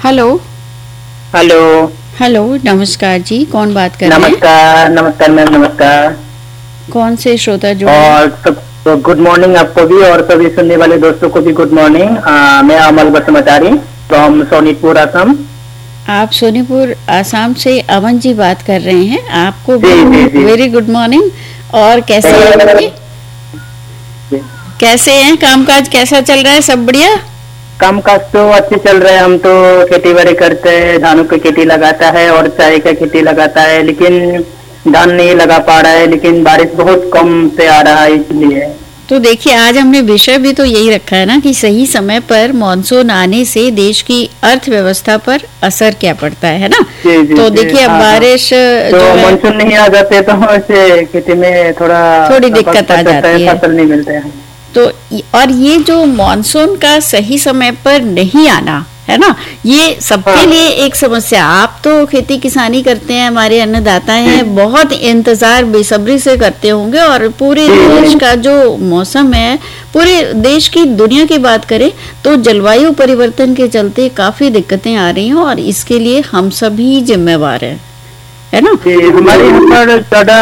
Hello. Hello. Hello, नमस्कार जी, कौन बात कर रहे हैं? नमस्कार, नमस्कार मैम, नमस्कार। कौन से श्रोता जो और सब गुड मॉर्निंग आपको भी और सभी सुनने वाले दोस्तों को भी गुड मॉर्निंग। मैं अमल बसुमतारी फ्रॉम सोनीतपुर, असम। आप सोनीपुर आसाम से अमन जी बात कर रहे हैं। आपको जी, जी, जी। Very good morning. और कैसे हैं? कैसे हैं? कामकाज कैसा चल रहा है? सब बढ़िया? कामकाज तो अच्छे चल रहे हैं। हम तो खेती बाड़ी करते हैं, धानों की खेती लगाता है और चाय का खेती लगाता है, लेकिन धान नहीं लगा पा रहा है, लेकिन बारिश बहुत कम से आ रहा है, इसलिए। तो देखिए, आज हमने विषय भी तो यही रखा है ना कि सही समय पर मानसून आने से देश की अर्थव्यवस्था पर असर क्या पड़ता है ना। जी, जी, तो जी, देखिए, अब हाँ, बारिश तो जो है मानसून नहीं आ जाते तो ऐसे खेती में थोड़ी दिक्कत आ जाती है, फसल नहीं मिलते हैं। तो और ये जो मानसून का सही समय पर नहीं आना है ना, ये सबके हाँ। लिए एक समस्या। आप तो खेती किसानी करते हैं, हमारे अन्नदाता हैं, बहुत इंतजार बेसब्री से करते होंगे। और पूरे देश का जो मौसम है, पूरे देश की दुनिया की बात करें तो जलवायु परिवर्तन के चलते काफी दिक्कतें आ रही हैं और इसके लिए हम सभी जिम्मेवार हैं, है ना। हमारे यहाँ पर ज्यादा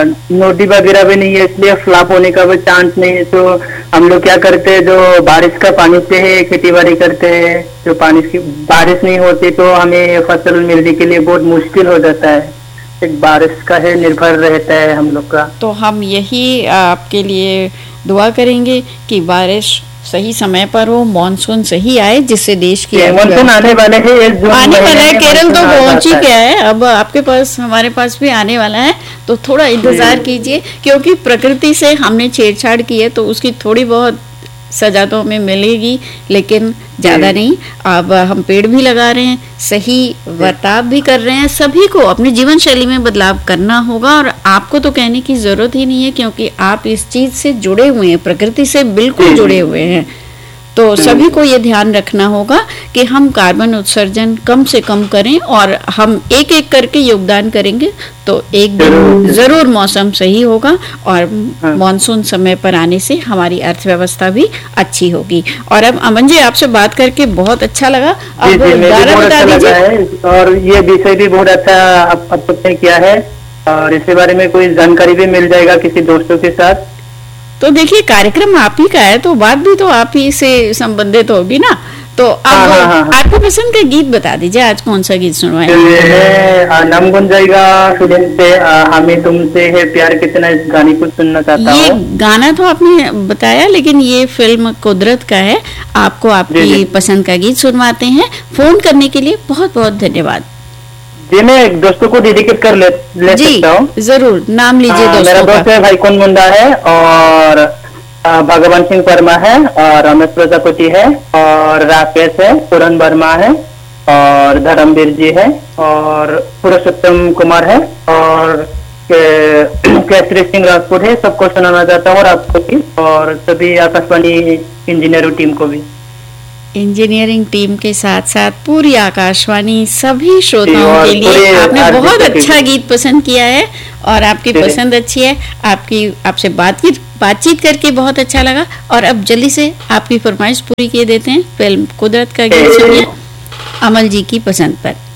नदी वगैरह भी नहीं है, इसलिए फ्लॉप होने का भी चांस नहीं है। तो हम लोग क्या करते हैं, जो बारिश का पानी से है खेती बाड़ी करते हैं। जो बारिश नहीं होती तो हमें फसल मिलने के लिए बहुत मुश्किल हो जाता है। एक बारिश का है निर्भर रहता है हम लोग का। तो हम यही आपके लिए दुआ करेंगे कि बारिश सही समय पर हो, मानसून सही आए, जिससे देश की मानसून आने वाले हैं, आने वाला है। केरल तो पहुंच ही गया है, अब आपके पास हमारे पास भी आने वाला है। तो थोड़ा इंतजार कीजिए, क्योंकि प्रकृति से हमने छेड़छाड़ की है तो उसकी थोड़ी बहुत सजा तो हमें मिलेगी, लेकिन ज्यादा नहीं। अब हम पेड़ भी लगा रहे हैं, सही बर्ताव भी कर रहे हैं। सभी को अपनी जीवन शैली में बदलाव करना होगा और आपको तो कहने की जरूरत ही नहीं है, क्योंकि आप इस चीज से जुड़े हुए हैं, प्रकृति से बिल्कुल जुड़े हुए हैं। तो सभी को ये ध्यान रखना होगा कि हम कार्बन उत्सर्जन कम से कम करें और हम एक एक करके योगदान करेंगे तो एक दिन जरूर मौसम सही होगा और मानसून समय पर आने से हमारी अर्थव्यवस्था भी अच्छी होगी। और अब अमन जी, आपसे बात करके बहुत अच्छा लगा। अब गाना बता दीजिए। और ये विषय भी बहुत अच्छा आपने किया है और इसके बारे में कोई जानकारी भी मिल जाएगा किसी दोस्तों के साथ। तो देखिए, कार्यक्रम आप ही का है तो बात भी तो आप ही से संबंधित होगी ना। तो अब आपको पसंद का गीत बता दीजिए, आज कौन सा गीत सुनवाएं? नाम गुन जाएगा फिल्म से हमें तुमसे है प्यार कितना, इस गाने को सुनना चाहता हूँ। ये गाना तो आपने बताया, लेकिन ये फिल्म कुदरत का है। आपको आपकी पसंद का गीत सुनवाते हैं। फोन करने के लिए बहुत बहुत धन्यवाद जी। मैं एक दोस्तों को डेडिकेट कर ले सकता हूँ? जरूर, नाम लीजिए दोस्तों मेरा दोस्त है भाईकुन मुंडा है और भगवान सिंह वर्मा है और रमेश प्रजापति है और राकेश है, पूरन वर्मा है और धर्मवीर जी है और पुरुषोत्तम कुमार है और केसरी सिंह राजपूत है। सबको सुनाना चाहता हूँ और आपको भी और सभी आकाशवाणी इंजीनियरिंग टीम को भी। इंजीनियरिंग टीम के साथ साथ पूरी आकाशवाणी सभी श्रोताओं के लिए आपने बहुत अच्छा गीत पसंद किया है और आपकी पसंद अच्छी है। आपसे बातचीत करके बहुत अच्छा लगा। और अब जल्दी से आपकी फरमाइश पूरी किए देते हैं। फिल्म कुदरत का गीत सुनिए अमल जी की पसंद पर।